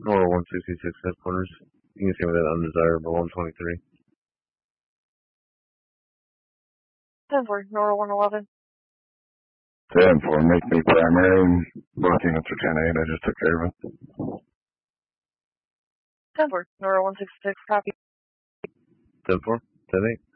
Nora 166 headquarters. You can see me that undesirable 123. 10-4, Nora 111. 10-4, make me primary and block units for 10-8. I just took care of it. 10-4, Nora 166, copy. 10-4, 10-8.